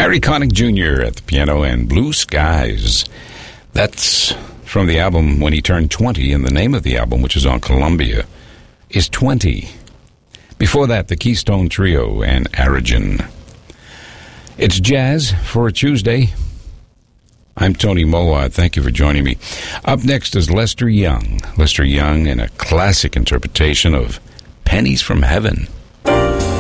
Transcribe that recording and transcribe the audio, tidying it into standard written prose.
Harry Connick Jr. at the piano and Blue Skies. That's from the album when he turned 20, and the name of the album, which is on Columbia, is 20. Before that, the Keystone Trio and Origin. It's jazz for a Tuesday. I'm Tony Mowat. Thank you for joining me. Up next is Lester Young. Lester Young in a classic interpretation of Pennies from Heaven.